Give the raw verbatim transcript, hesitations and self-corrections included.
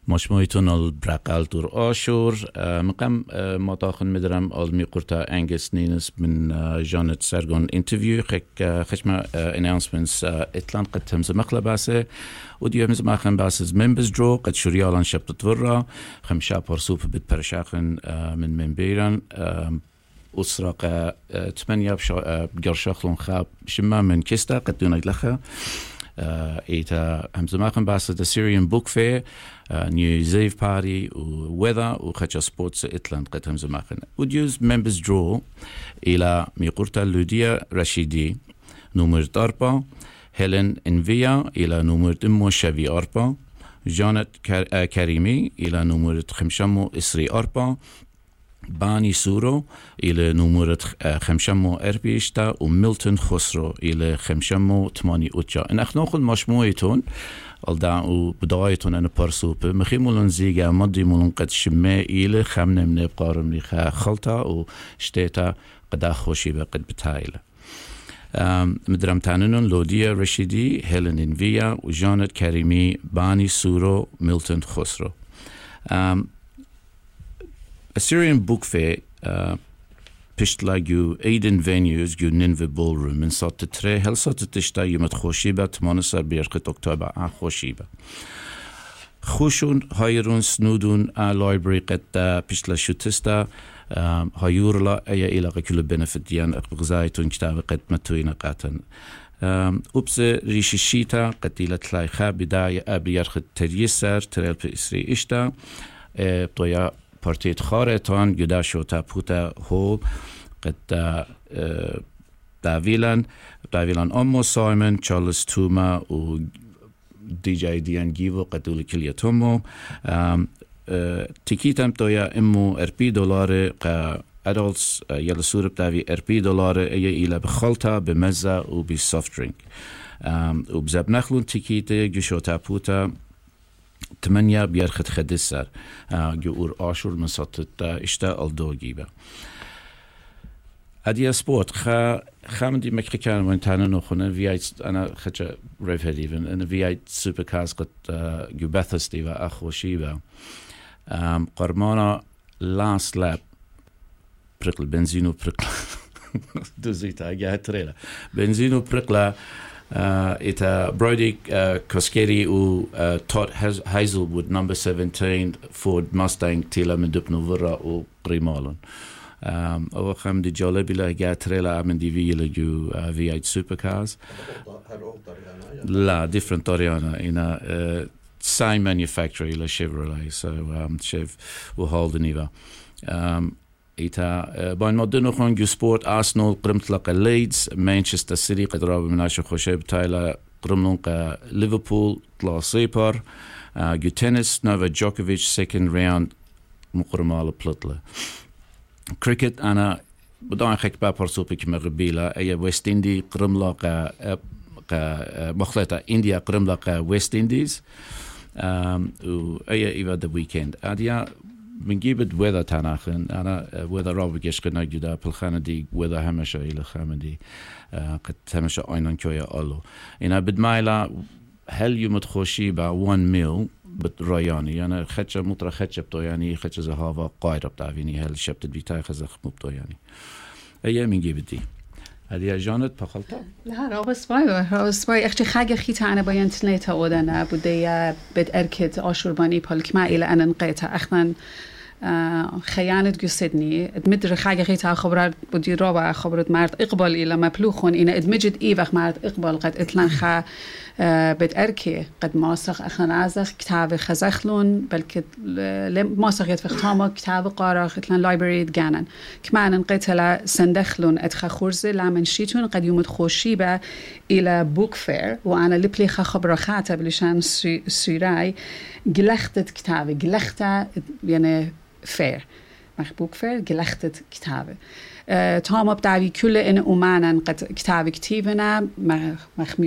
مشموعتون البرقال دور آشور مقام مطاخن مدرم آلمی قرطة أنجس نينس من جانت سرگون انترفيو خك خشمة announcements إطلان قد تمز مقلة باسه وديو همز ماخن باسز members draw قد شريالان شبت تورا خمشة برسوب بتبرشاخن من منبيران أسرق ثمانية بجرشاخلون خاب شما من كستا قد دون يدلخه إيتا همز ماخن باسه the Syrian Book Fair New Zev Party وweather وخدش سبورتس إطلاند قد همز ماخن وديوز members draw إلى ميقورتا لوديا رشيدي نمرة أربعة هيلين إنفيا إلى نمرة أمو شافي أربعة جانت كريمي إلى نمرة خمشمو إسري أربعة باني سورو إلى نمرة خمشمو أربيشتا وميلتون خسرو إلى خمشمو تماني أوتشا إن أخ ناخذ مجموعتون الدعوة بدايتون أنا برسوبة مخيمولن زيجا مدي مولن قد شماء إلى خمنة من بقارم لخا خلطة وشتيتا قد خوشي بقد بتايلة مدرم تاننون لوديا رشيدي هيلين إنفيا وجانت كريمي باني سورو ميلتون خسرو Assyrian Book Fair بشتلا جو ايدن venues جو نينفي ballroom من ساعة تري هل ساعة تشتا يوم خوشيبة تمانسر بيرقت أكتوبر ع خوشيبة خوشون هايرون سنودون ا library قد بشتلا شو تستا هايورلا اي إلى كل benefit ديان غزايتون كتاب قد متوين قاتن أبس ريش الشيتا قد إلى تلايخا بداية بيرقت تريسر تريل بإسري إشتا بطويا بارتيت خارتان جدا شوتا بوتا هول قد داویلان داویلان أمو سايمون چارلز توما و دي جاي ديان جيفو قدول كليا تومو تيكيتم تويا امو اربي دولار قا adults يلا سورب داوي اربي دولار اي الى بخلطة بمزة و بسوفت درينك وبزاب نخلون تيكيته جشوتا بوتا ثمانية بيرخد خدسر جور آشور مساطت اشتا الدوغيبه اديا سبورت خا خامدي مكري كان وين تانا نخونه فيايت انا خجا ريفيديفن انا فيايت سوبر كاز قد جو باثستي و اخو شيبه قرمانا لاست لاب بريقل بنزينو بريقل دوزيتا اجا تريلا بنزينو بريقلا إتا برودي كوسكيري و تود هايزلوود number seventeen فورد ماستانج تيلا من دبنو ورا و قريمالون أو خم دي جالبي لا جا تريلا من دي في لجو في ايت سوبر كارز لا different طريانا إنا same manufacturer إلى شيفرولي so um, شيف و هولدن إيفا إيتا باين مدنو خون جو سبورت أرسنال قرمت لقى ليدز مانشستر سيتي قد رابع مناشو خوشيب تايلا قرملون قا ليفربول طلا سيبر جو تنس نوفا جوكوفيتش سيكند راوند مقرمال بلطلة كريكت أنا بدون خيك بابرسوبي كما غبيلا أي ويست إندي قرملا قا قا مخلطة إنديا قرملا قا ويست إنديز و أي إيفا دا ويكند أديا بنجيب weather تناخن أنا weather رابع جشقنا جدا بالخانة دي weather همشة إلى خامة دي قد همشة أيضا كويا ألو إنا بدمايلا هل يوم تخوشي با one mil بترياني أنا خدشة مطرة خدشة بتو يعني خدشة زهافة قايرة بتعفيني هل شبت بيتاي خزخ مبتو يعني أيه بنجيب دي هذه جانت بخلطة لا رابع سباي رابع سباي أختي خاجة خيتها أنا بيان تنيتها ودنا بدي بد أركض أشرباني بالك ما إلى أنا نقيتها أخنا خيانة جسدني ادمدر خاجة خيتها خبرات بدي رابع خبرت مرد إقبال إلى مبلوخون إن ادمجد إيه وقت مرد إقبال قد إطلع خا بد أركي قد ماسخ أخنا عزخ كتاب خزخلون بلكت ماسخ يتفق تامه كتاب قارا ختلن لايبرري جانن كمان نقيتها سندخلون أدخل خورزة لمن شيتون قد يوم تخوشيبه إلى بوك فير وأنا لبلي خبرة خاتب لشان سيراي جلختت كتابه جلخته يعني فير مخبوك فير جلختت كتابه تامه بدعوي كل إن أمانا قد كتاب كتيبنا مخ